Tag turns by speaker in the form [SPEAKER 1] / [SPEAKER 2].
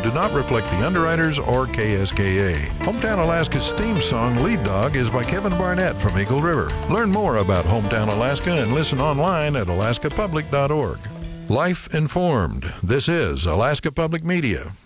[SPEAKER 1] do not reflect the underwriters or KSKA. Hometown Alaska's theme song, Lead Dog, is by Kevin Barnett from Eagle River. Learn more about Hometown Alaska and listen online at alaskapublic.org. Life informed. This is Alaska Public Media.